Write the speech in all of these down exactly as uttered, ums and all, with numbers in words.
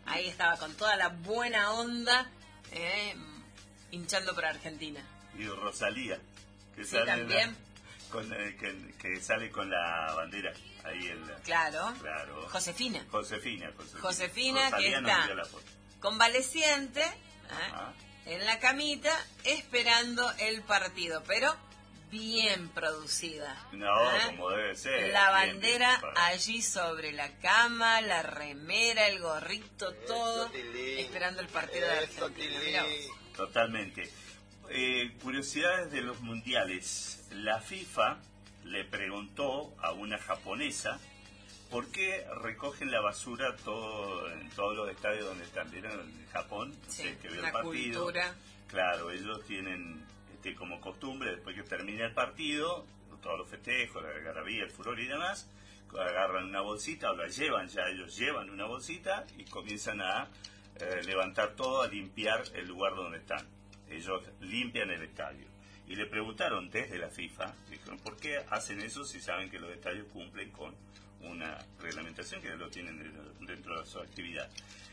Ahí estaba con toda la buena onda, eh, hinchando por Argentina. Y Rosalía, que Sí, sale también. La, con, eh, que, que sale con la bandera ahí en la, Claro. claro. Josefina. Josefina. Josefina, Josefina Rosalía que no está vio la foto. convaleciente, ¿eh? en la camita, esperando el partido, pero bien producida. No, ¿eh? como debe ser. La bien, bandera bien, allí sobre la cama, la remera, el gorrito, todo, esperando el partido de Argentina. Mirá vos. Totalmente. Eh, curiosidades de los mundiales. La FIFA le preguntó a una japonesa por qué recogen la basura todo, en todos los estadios donde están. ¿Vieron? En Japón, no Sí, sé, que vio una el partido. cultura. Claro, ellos tienen este, como costumbre, después que termina el partido, todos los festejos, la algarabía, el furor y demás, agarran una bolsita o la llevan, ya ellos llevan una bolsita y comienzan a eh, levantar todo, a limpiar el lugar donde están. Ellos limpian el estadio. Y le preguntaron desde la FIFA, dijeron, ¿por qué hacen eso si saben que los estadios cumplen con una reglamentación que lo tienen dentro de su actividad?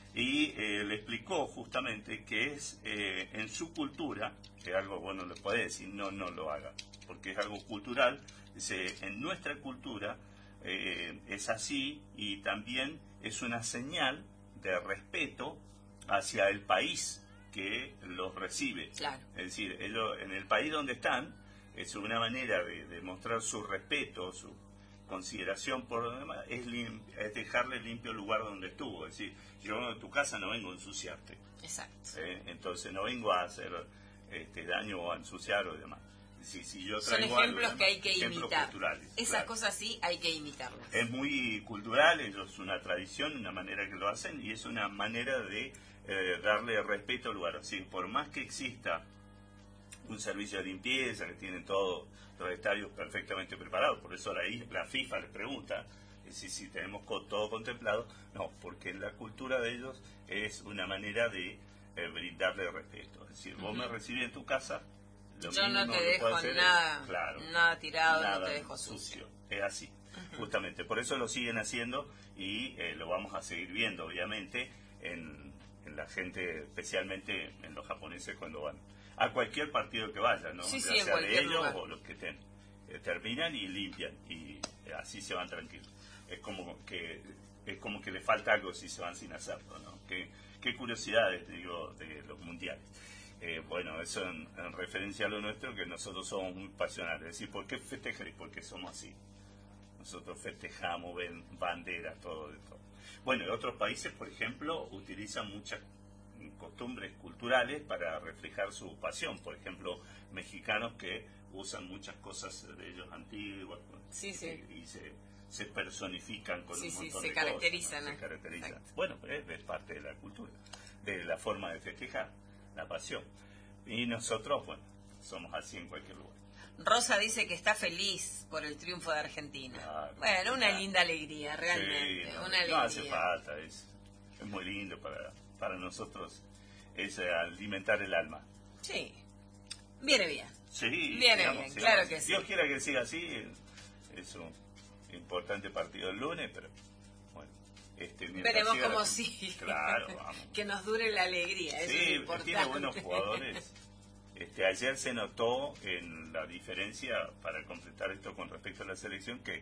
Y eh, le explicó justamente que es eh, en su cultura, que algo bueno le puede decir, no, no lo haga, porque es algo cultural. Dice, en nuestra cultura eh, es así y también es una señal de respeto hacia el país que los recibe. Claro. Es decir, ellos en el país donde están, es una manera de, de mostrar su respeto, su consideración por lo demás, es, lim, es dejarle limpio el lugar donde estuvo. Es decir, yo en tu casa no vengo a ensuciarte. Exacto. ¿eh? Entonces no vengo a hacer este, daño o a ensuciar o demás. Si, si yo Son traigo ejemplos algo, que hay que imitar. Culturales, Esas claro. cosas sí hay que imitarlas. Es muy cultural, ellos es una tradición, una manera que lo hacen y es una manera de eh, darle respeto al lugar. Así, por más que exista un servicio de limpieza, que tienen todos los estadios perfectamente preparados, por eso la, la FIFA les pregunta si, si tenemos todo contemplado, no, porque la cultura de ellos es una manera de eh, brindarle respeto. Es decir, vos uh-huh. me recibís en tu casa, lo yo no te dejo nada, es, claro, nada tirado, nada no te dejo sucio. sucio. Es así, uh-huh. justamente. Por eso lo siguen haciendo y eh, lo vamos a seguir viendo, obviamente, en, en la gente, especialmente en los japoneses cuando van a cualquier partido que vayan, ¿no? Sí, ya sí, sea en de ellos lugar. o los que estén. Eh, terminan y limpian y eh, así se van tranquilos. Es como que es como que le falta algo si se van sin hacerlo, ¿no? Qué, qué curiosidades, digo, de los mundiales. Eh, bueno, eso en, en referencia a lo nuestro, que nosotros somos muy pasionales. Es decir, ¿por qué festejar? Porque somos así. Nosotros festejamos, ven banderas, todo de todo. Bueno, en otros países, por ejemplo, utilizan muchas costumbres culturales para reflejar su pasión. Por ejemplo, mexicanos que usan muchas cosas de ellos antiguas. Sí, sí. Y, y se, se personifican con sí, un montón sí, de se caracterizan, cosas, ¿no? Se caracterizan. Exacto. Bueno, es, es parte de la cultura, de la forma de festejar, la pasión. Y nosotros, bueno, somos así en cualquier lugar. Rosa dice que está feliz por el triunfo de Argentina. Ah, bueno, una claro. linda alegría, realmente. Sí, no, una no alegría. hace falta, es, es muy lindo para, para nosotros, es alimentar el alma. Sí, viene bien. Sí, viene digamos, bien, sigamos. claro que sí. Dios quiera que siga así, es un importante partido el lunes, pero bueno. Este, veremos cómo sí. sigue. Claro, vamos. Que nos dure la alegría, eso sí, es importante. Tiene buenos jugadores. Este, ayer se notó en la diferencia, para completar esto con respecto a la selección, que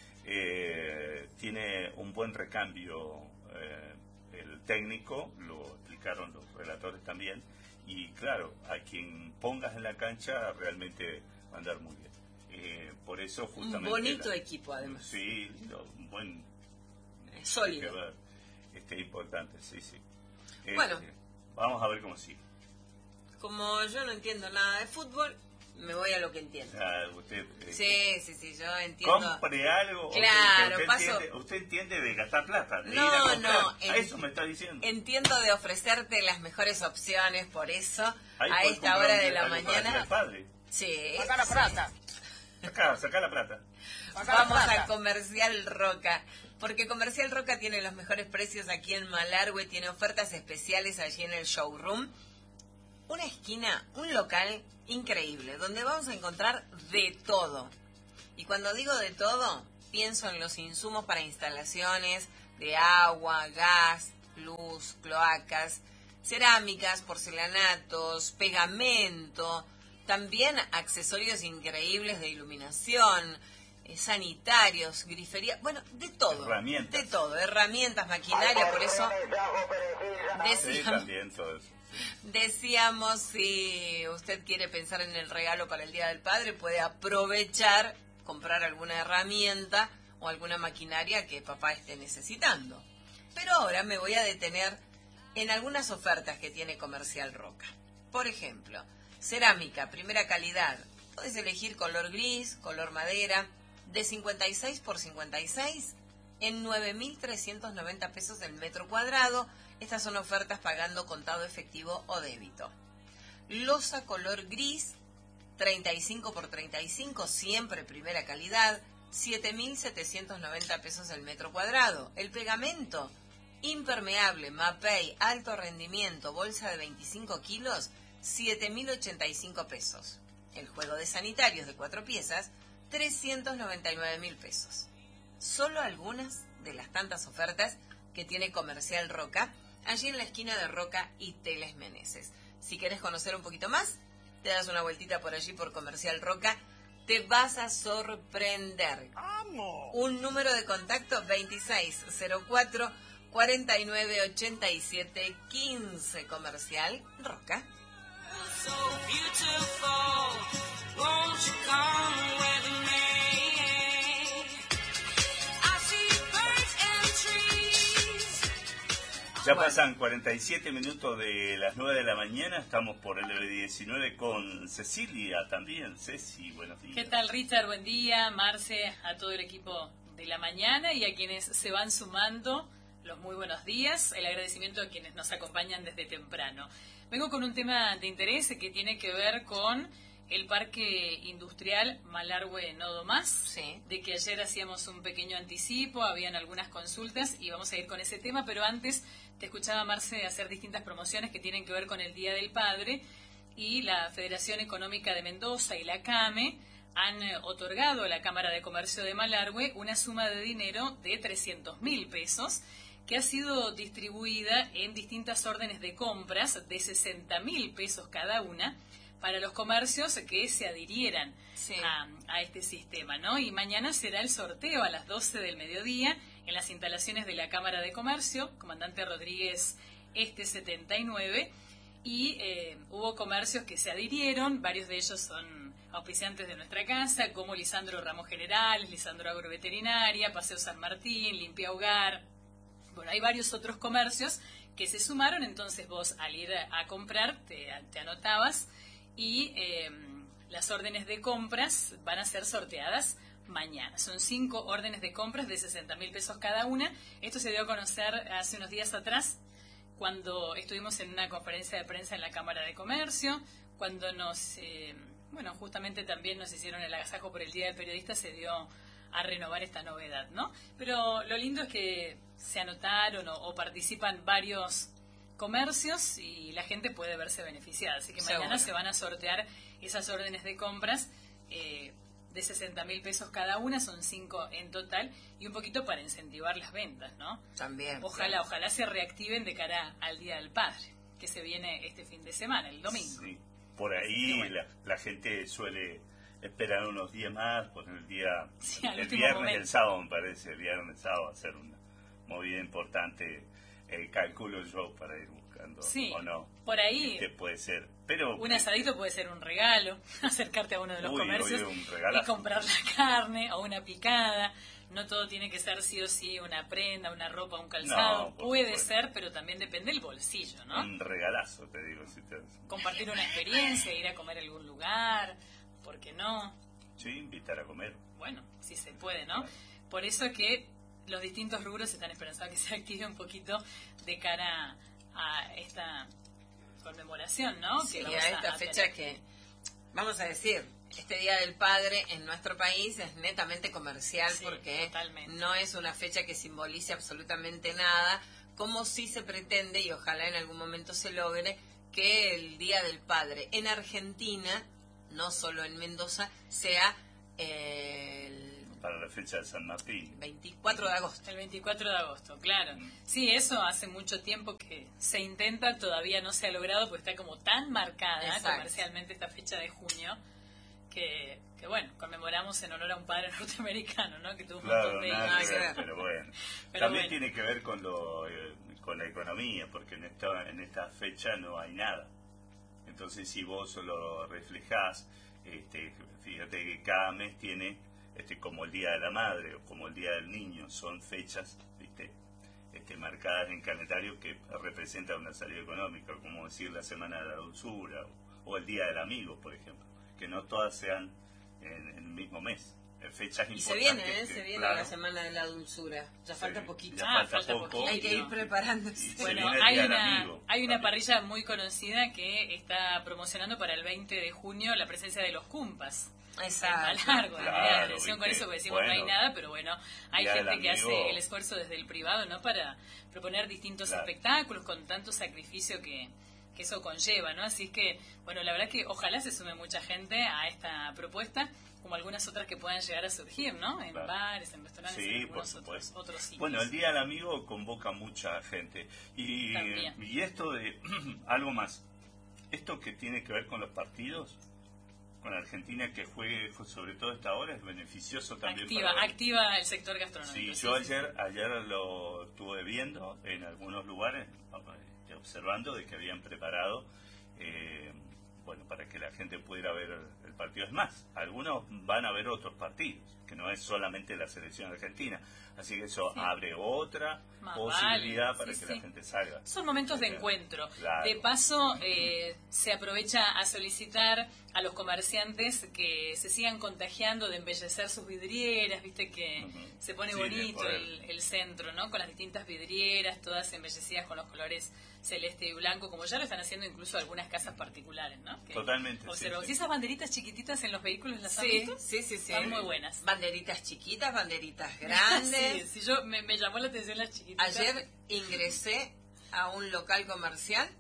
eh, tiene un buen recambio eh, el técnico, lo explicaron los relatores también, y claro, a quien pongas en la cancha realmente va a andar muy bien. Eh, por eso justamente... Un bonito la, equipo además. Sí, un buen... Sólido. Ver, este, importante, sí, sí. Bueno. Este, vamos a ver cómo sigue. Como yo no entiendo nada de fútbol, me voy a lo que entiendo. Ah, usted, eh, sí, sí, sí, yo entiendo. Compre algo. Claro, usted, paso. Entiende, usted entiende de gastar plata. De no, ir a comprar. no. A eso me está diciendo. Entiendo de ofrecerte las mejores opciones, por eso, ahí a esta hora de la mañana. Padre. Sí. Saca la plata. Saca, saca la plata. Saca Vamos la plata. a Comercial Roca. Porque Comercial Roca tiene los mejores precios aquí en Malargüe, tiene ofertas especiales allí en el showroom. Una esquina, un local increíble, donde vamos a encontrar de todo. Y cuando digo de todo, pienso en los insumos para instalaciones de agua, gas, luz, sus cloacas, cerámicas, porcelanatos, pegamento, también accesorios increíbles de iluminación, eh, sanitarios, grifería, bueno, de todo. Herramientas. De todo, herramientas, maquinaria, por eso Sí, decíamos, también todo eso. Sí. decíamos si usted quiere pensar en el regalo para el Día del Padre, puede aprovechar, comprar alguna herramienta o alguna maquinaria que papá esté necesitando. Pero ahora me voy a detener en algunas ofertas que tiene Comercial Roca. Por ejemplo, cerámica, primera calidad. Puedes elegir color gris, color madera, de cincuenta y seis por cincuenta y seis en nueve mil trescientos noventa pesos el metro cuadrado. Estas son ofertas pagando contado efectivo o débito. Loza color gris, treinta y cinco por treinta y cinco, siempre primera calidad, siete mil setecientos noventa pesos el metro cuadrado. El pegamento impermeable, Mapei, alto rendimiento, bolsa de veinticinco kilos, siete mil ochenta y cinco pesos. El juego de sanitarios de cuatro piezas, trescientos noventa y nueve mil pesos. Solo algunas de las tantas ofertas que tiene Comercial Roca, allí en la esquina de Roca y Teles Meneses. Si querés conocer un poquito más, te das una vueltita por allí por Comercial Roca, te vas a sorprender. ¡Amo! Un número de contacto veintiséis cero cuatro, cuarenta y nueve ochenta y siete quince, Comercial Roca. So beautiful, won't you come with me? I see birds and trees. Ya pasan cuarenta y siete minutos de las nueve de la mañana, estamos por el diecinueve con Cecilia también. Ceci, buenos días. ¿Qué tal, Richard? Buen día, Marce, a todo el equipo de la mañana y a quienes se van sumando, los muy buenos días, el agradecimiento a quienes nos acompañan desde temprano. Vengo con un tema de interés que tiene que ver con el Parque Industrial Malargüe Nodo Más, Sí. de que ayer hacíamos un pequeño anticipo, habían algunas consultas y vamos a ir con ese tema, pero antes te escuchaba, Marce, hacer distintas promociones que tienen que ver con el Día del Padre, y la Federación Económica de Mendoza y la CAME han eh, otorgado a la Cámara de Comercio de Malargüe una suma de dinero de trescientos mil pesos, que ha sido distribuida en distintas órdenes de compras de sesenta mil pesos cada una para los comercios que se adhirieran Sí. a, a este sistema, ¿no? Y mañana será el sorteo a las doce del mediodía en las instalaciones de la Cámara de Comercio, Comandante Rodríguez Este setenta y nueve, y eh, hubo comercios que se adhirieron, varios de ellos son auspiciantes de nuestra casa, como Lisandro Ramos Generales, Lisandro Agroveterinaria, Paseo San Martín, Limpia Hogar. Bueno, hay varios otros comercios que se sumaron, entonces vos al ir a comprar te, te anotabas y eh, las órdenes de compras van a ser sorteadas mañana. Son cinco órdenes de compras de sesenta mil pesos cada una. Esto se dio a conocer hace unos días atrás, cuando estuvimos en una conferencia de prensa en la Cámara de Comercio, cuando nos, eh, bueno, justamente también nos hicieron el agasajo por el Día del Periodista, se dio a renovar esta novedad, ¿no? Pero lo lindo es que se anotaron o, o participan varios comercios y la gente puede verse beneficiada. Así que mañana Seguro. se van a sortear esas órdenes de compras eh, de sesenta mil pesos cada una, son cinco en total, y un poquito para incentivar las ventas, ¿no? También. Ojalá, claro. ojalá se reactiven de cara al Día del Padre, que se viene este fin de semana, el domingo. Sí. Por ahí Así que bueno. la, la gente suele esperar unos días más, por el día, Sí, al el último viernes y momento. el sábado, me parece, el viernes y el sábado, hacer una movida importante, eh, calculo yo, para ir buscando, Sí, o no. por ahí Este puede ser, pero... un asadito puede ser un regalo, acercarte a uno de los Uy, comercios oye, un regalazo. y comprar la carne o una picada. No todo tiene que ser sí o sí una prenda, una ropa, un calzado. No, por puede supuesto. ser, pero también depende del bolsillo, ¿no? Un regalazo, te digo, si te... Compartir una experiencia, ir a comer a algún lugar, ¿por qué no? Sí, invitar a comer. Bueno, si se puede, ¿no? Por eso es que los distintos rubros están esperanzados que se active un poquito de cara a esta conmemoración, ¿no? Sí, que a vamos esta a fecha tener. que, vamos a decir, este Día del Padre en nuestro país es netamente comercial, Sí, porque totalmente. no es una fecha que simbolice absolutamente nada, como sí se pretende, y ojalá en algún momento se logre, que el Día del Padre en Argentina, no solo en Mendoza, sea eh, el para la fecha de San Martín. veinticuatro de agosto. El veinticuatro de agosto, claro. Sí, eso hace mucho tiempo que se intenta, todavía no se ha logrado porque está como tan marcada Exacto. comercialmente esta fecha de junio que, que, bueno, conmemoramos en honor a un padre norteamericano, ¿no? Que tuvo un Claro, montón de nada nada que que ver, ver. pero bueno. Pero También bueno. tiene que ver con lo eh, con la economía, porque en esta, en esta fecha no hay nada. Entonces, si vos lo reflejás, este, fíjate que cada mes tiene, este, como el Día de la Madre o como el Día del Niño, son fechas, ¿viste? Este, marcadas en calendario que representan una salida económica, como decir la Semana de la Dulzura o, o el Día del Amigo, por ejemplo, que no todas sean en, en el mismo mes. Eh, Fechas Y se importantes. viene, ¿eh? que, Se viene claro, la semana de la dulzura. Ya Sí, falta poquito. ya Ah, falta, falta poco. poquito. Hay que ir preparándose. Se Bueno, viene el hay Día del una, Amigo hay una también. parrilla muy conocida que está promocionando para el veinte de junio la presencia de los cumpas. Exacto. Es más largo, Claro, la idea de atención con ¿viste? eso, porque decimos no hay Bueno, nada, pero bueno, hay Día del gente que Amigo. hace el esfuerzo desde el privado, ¿no? Para proponer distintos Claro. espectáculos con tanto sacrificio que, que eso conlleva, ¿no? Así que, bueno, la verdad que ojalá se sume mucha gente a esta propuesta, como algunas otras que puedan llegar a surgir, ¿no? En Claro. bares, en restaurantes, Sí, en por algunos otros, supuesto. otros sitios. Bueno, el Día del Amigo convoca mucha gente. Y, También. y esto de, algo más, esto que tiene que ver con los partidos, con Argentina que juegue sobre todo esta hora, es beneficioso también activa, para... activa el sector gastronómico. Sí, yo ayer, ayer lo estuve viendo en algunos lugares, eh, observando de que habían preparado, eh, bueno, para que la gente pudiera ver el partido. Es más, algunos van a ver otros partidos, que no es solamente la selección argentina. Así que eso Sí. abre otra Más posibilidad vale, para sí, que sí. la gente salga. Son momentos de Claro. encuentro. Claro. De paso, eh, se aprovecha a solicitar a los comerciantes que se sigan contagiando de embellecer sus vidrieras, viste que Ujú. se pone Sí, de bonito poder. el, el centro, ¿no? Con las distintas vidrieras, todas embellecidas con los colores celeste y blanco, como ya lo están haciendo incluso algunas casas particulares, ¿no? Que Totalmente, observo. sí, sí. ¿Y esas banderitas chiquititas en los vehículos las han Sí, visto? sí, sí, sí. Están muy buenas. Banderitas chiquitas, banderitas grandes. Sí, sí, yo me, me llamó la atención las chiquititas. Ayer ingresé a un local comercial.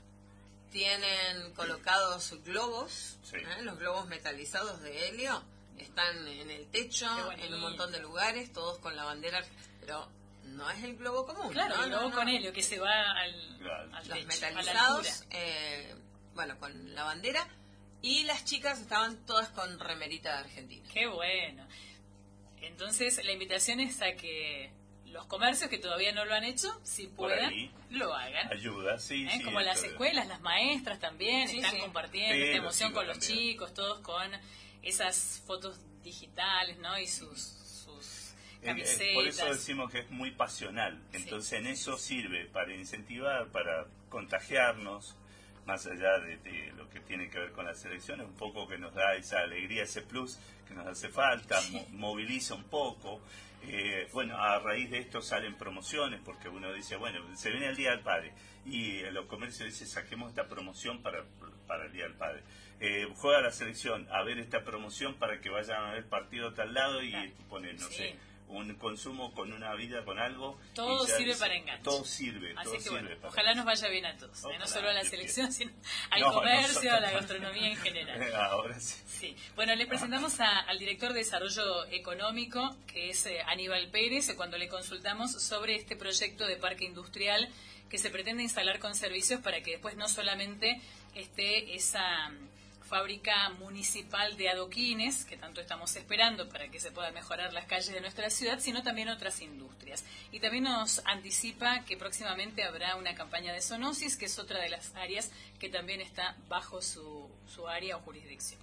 Tienen colocados globos, Sí. ¿eh? Los globos metalizados de helio. Están en el techo, Qué en bonito. un montón de lugares, todos con la bandera. Pero no es el globo común. Claro, ¿no? y No, luego no. con helio, que se va al, Claro. al Los techo, a la metalizados, altura. eh, bueno, con la bandera. Y las chicas estaban todas con remerita de Argentina. Qué bueno. Entonces, la invitación es a que los comercios que todavía no lo han hecho, si Por puedan, ahí. lo hagan. Ayuda, sí, ¿Eh? sí. Como las esto de- escuelas, las maestras también Sí, están sí. compartiendo Sí, esta los emoción chicos con los también. chicos, todos con esas fotos digitales, ¿no? Y sus, sus Eh, camisetas. eh, Por eso decimos que es muy pasional. Sí. Entonces en eso sirve para incentivar, para contagiarnos, más allá de, de lo que tiene que ver con la selección, es un poco que nos da esa alegría, ese plus que nos hace falta, mo- moviliza un poco. Eh, bueno, a raíz de esto salen promociones, porque uno dice, bueno, se viene el Día del Padre, y eh, los comercios dicen, saquemos esta promoción para, para el Día del Padre. Eh, juega la selección, a ver esta promoción para que vayan a ver partido a tal lado y Claro. ponen, no Sí. sé, un consumo con una vida, con algo. Todo y ya sirve dice- para enganche. Todo sirve, Así todo que sirve. bueno, para- ojalá nos vaya bien a todos, ¿eh? no Ojalá, solo a la Dios selección, quiera. sino al No, comercio, nosotros a la también. gastronomía en general. Ahora sí. Sí. Bueno, les presentamos a- al director de Desarrollo Económico, que es eh, Aníbal Pérez, eh, cuando le consultamos sobre este proyecto de parque industrial que se pretende instalar con servicios para que después no solamente esté esa mm, fábrica municipal de adoquines, que tanto estamos esperando para que se puedan mejorar las calles de nuestra ciudad, sino también otras industrias. Y también nos anticipa que próximamente habrá una campaña de zoonosis, que es otra de las áreas que también está bajo su, su área o jurisdicción.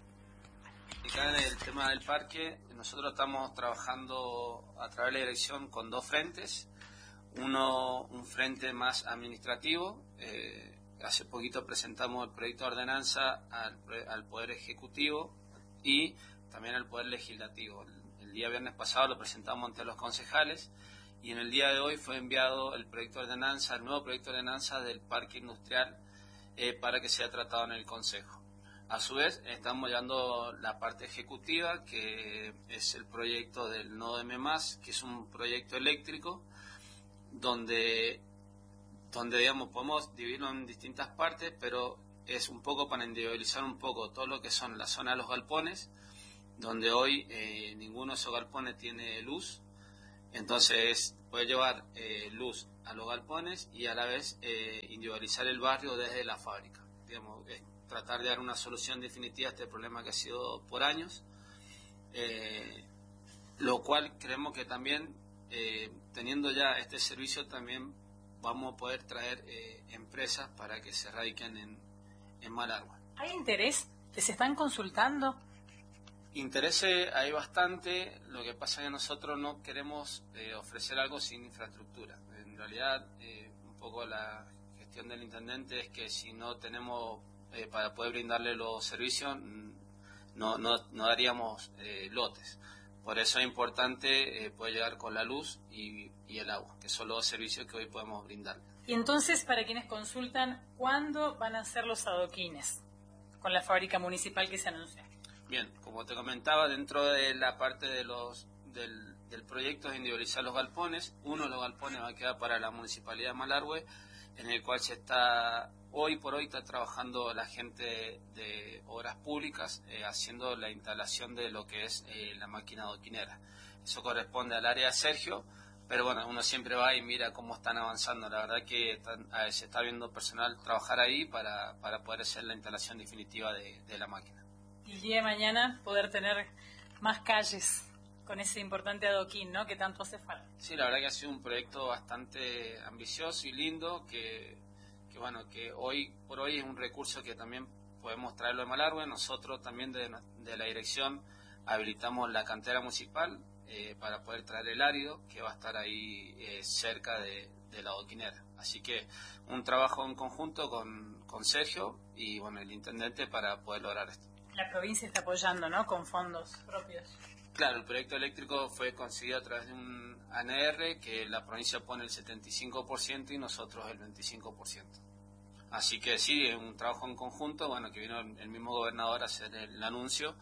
Acá en el tema del parque, nosotros estamos trabajando a través de la dirección con dos frentes. Uno, un frente más administrativo. Eh, hace poquito presentamos el proyecto de ordenanza al, al Poder Ejecutivo y también al Poder Legislativo. El, el día viernes pasado lo presentamos ante los concejales y en el día de hoy fue enviado el proyecto de ordenanza, el nuevo proyecto de ordenanza del parque industrial eh, para que sea tratado en el Consejo. A su vez, estamos llevando la parte ejecutiva, que es el proyecto del Nodo M más, que es un proyecto eléctrico, donde, donde digamos, podemos dividirlo en distintas partes, pero es un poco para individualizar un poco todo lo que son la zona de los galpones, donde hoy eh, ninguno de esos galpones tiene luz. Entonces puede llevar eh, luz a los galpones y a la vez eh, individualizar el barrio desde la fábrica. Digamos, es tratar de dar una solución definitiva a este problema que ha sido por años, eh, lo cual creemos que también, eh, teniendo ya este servicio, también vamos a poder traer eh, empresas para que se radiquen en, en Malargüe. ¿Hay interés? ¿Les están consultando? Interés hay bastante, lo que pasa es que nosotros no queremos eh, ofrecer algo sin infraestructura. En realidad, eh, un poco la gestión del intendente es que si no tenemos eh, para poder brindarle los servicios, no, no, no daríamos eh, lotes. Por eso es importante eh, poder llegar con la luz y, y el agua, que son los dos servicios que hoy podemos brindar. Y entonces, para quienes consultan, ¿cuándo van a ser los adoquines con la fábrica municipal que se anunció? Bien, como te comentaba, dentro de la parte de los del, del proyecto de individualizar los galpones, uno de los galpones va a quedar para la Municipalidad de Malargüe, en el cual se está, hoy por hoy está trabajando la gente de Obras Públicas, eh, haciendo la instalación de lo que es eh, la máquina adoquinera. Eso corresponde al área de Sergio, pero bueno, uno siempre va y mira cómo están avanzando. La verdad que están, eh, se está viendo personal trabajar ahí para, para poder hacer la instalación definitiva de, de la máquina. Y el día de mañana poder tener más calles con ese importante adoquín, ¿no?, que tanto hace falta. Sí, la verdad que ha sido un proyecto bastante ambicioso y lindo, que, que bueno, que hoy por hoy es un recurso que también podemos traerlo de Malargüe. Nosotros también de, de la dirección habilitamos la cantera municipal eh, para poder traer el árido, que va a estar ahí eh, cerca de, de la adoquinera. Así que un trabajo en conjunto con, con Sergio y bueno, el intendente para poder lograr esto. La provincia está apoyando, ¿no?, con fondos propios. Claro, el proyecto eléctrico fue conseguido a través de un A N R que la provincia pone el setenta y cinco por ciento y nosotros el veinticinco por ciento. Así que sí, es un trabajo en conjunto, bueno, que vino el mismo gobernador a hacer el anuncio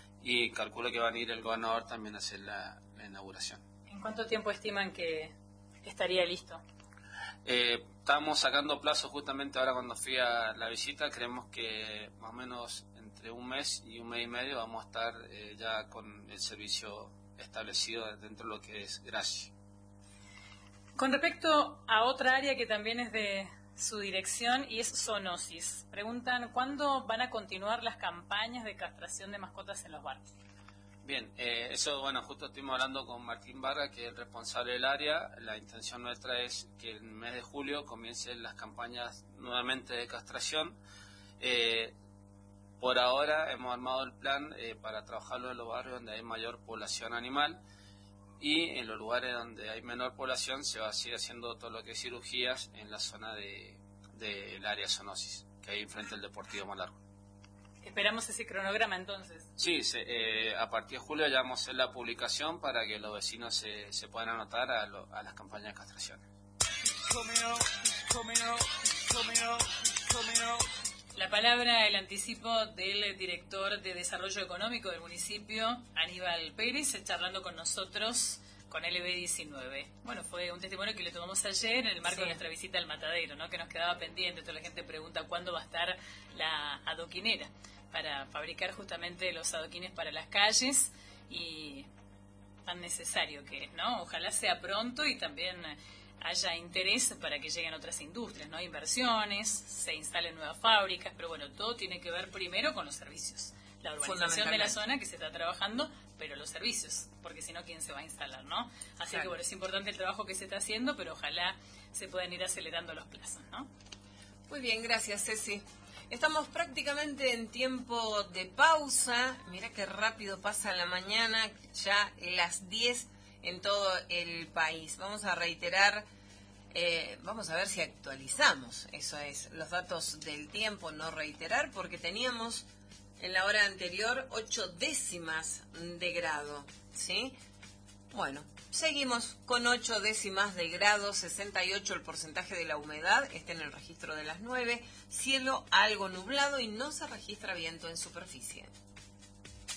y calculo que va a ir el gobernador también a hacer la, la inauguración. ¿En cuánto tiempo estiman que estaría listo? Eh, estamos sacando plazos justamente ahora cuando fui a la visita, creemos que más o menos entre un mes y un mes y medio vamos a estar eh, ya con el servicio establecido dentro de lo que es Gracia. Con respecto a otra área que también es de su dirección y es zoonosis, preguntan ¿cuándo van a continuar las campañas de castración de mascotas en los barrios? Bien, eh, eso, bueno, justo estuvimos hablando con Martín Vargas, que es el responsable del área. La intención nuestra es que en el mes de julio comiencen las campañas nuevamente de castración. Eh, por ahora hemos armado el plan eh, para trabajarlo en los barrios donde hay mayor población animal y en los lugares donde hay menor población se va a seguir haciendo todo lo que es cirugías en la zona de, de, del área zoonosis, que hay enfrente del Deportivo Malargüe. Esperamos ese cronograma entonces. Sí, se, eh, a partir de julio ya vamos a hacer la publicación para que los vecinos se, se puedan anotar a, lo, a las campañas de castración. La palabra, el anticipo del director de Desarrollo Económico del municipio, Aníbal Pérez, charlando con nosotros con L B diecinueve. Bueno, fue un testimonio que le tomamos ayer en el marco sí. de nuestra visita al matadero, ¿no?, que nos quedaba pendiente. Toda la gente pregunta cuándo va a estar la adoquinera para fabricar justamente los adoquines para las calles y tan necesario que es, ¿no? Ojalá sea pronto y también haya interés para que lleguen otras industrias, ¿no? Inversiones, se instalen nuevas fábricas, pero bueno, todo tiene que ver primero con los servicios. La urbanización de la zona que se está trabajando, pero los servicios, porque si no, ¿quién se va a instalar, no? Así claro. que bueno, es importante el trabajo que se está haciendo, pero ojalá se puedan ir acelerando los plazos, ¿no? Muy bien, gracias, Ceci. Estamos prácticamente en tiempo de pausa. Mira qué rápido pasa la mañana, ya las diez en todo el país. Vamos a reiterar, eh, vamos a ver si actualizamos, eso es, los datos del tiempo, no reiterar, porque teníamos en la hora anterior ocho décimas de grado, ¿sí? Bueno, seguimos con ocho décimas de grado, sesenta y ocho el porcentaje de la humedad, está en el registro de las nueve, cielo algo nublado y no se registra viento en superficie.